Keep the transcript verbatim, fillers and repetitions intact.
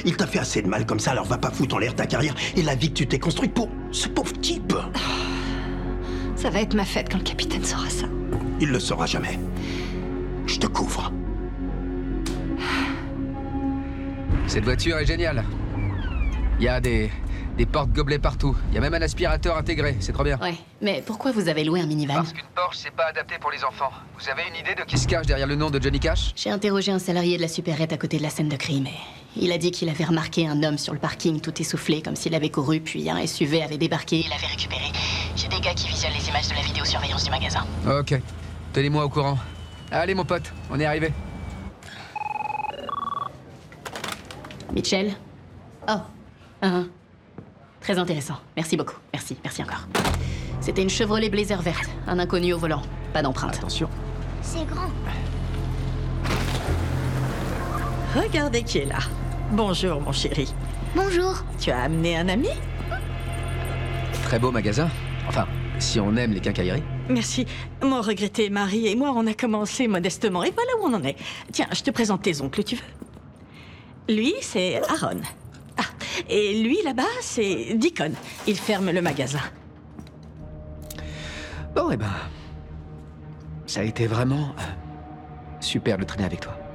Il t'a fait assez de mal comme ça, alors va pas foutre en l'air ta carrière et la vie que tu t'es construite pour ce pauvre type. Ça va être ma fête quand le capitaine saura ça. Il le saura jamais. Je te couvre. Cette voiture est géniale. Il y a des, des portes-gobelets partout. Il y a même un aspirateur intégré, c'est trop bien. Ouais, mais pourquoi vous avez loué un minivan? Parce qu'une Porsche, c'est pas adapté pour les enfants. Vous avez une idée de qui se cache derrière le nom de Johnny Cash? J'ai interrogé un salarié de la supérette à côté de la scène de crime et il a dit qu'il avait remarqué un homme sur le parking tout essoufflé comme s'il avait couru, puis un S U V avait débarqué et l'avait récupéré. J'ai des gars qui visionnent les images de la vidéosurveillance du magasin. Ok. Tenez-moi au courant. Allez mon pote, on est arrivé. Mitchell? Oh. Uh-huh. Très intéressant. Merci beaucoup. Merci, merci encore. C'était une Chevrolet Blazer verte. Un inconnu au volant. Pas d'empreinte. Attention. C'est grand. Regardez qui est là. Bonjour, mon chéri. Bonjour. Tu as amené un ami? Très beau magasin. Enfin, si on aime les quincailleries. Merci. Mon regretté mari et moi, on a commencé modestement. Et voilà où on en est. Tiens, je te présente tes oncles, tu veux? Lui, c'est Aaron. Ah, et lui, là-bas, c'est Deacon. Il ferme le magasin. Bon, eh ben... Ça a été vraiment... euh, super de traîner avec toi.